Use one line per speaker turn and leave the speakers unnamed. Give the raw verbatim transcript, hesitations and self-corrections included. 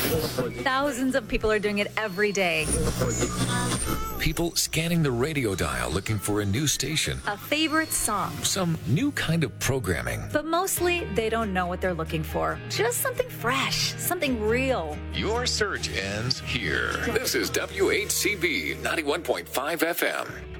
Thousands of people are doing it every day.
People scanning the radio dial looking for a new station,
A favorite song.
some new kind of programming.
But mostly, they don't know what they're looking for. Just something fresh, something real.
Your search ends here. This is W H C B ninety-one point five F M.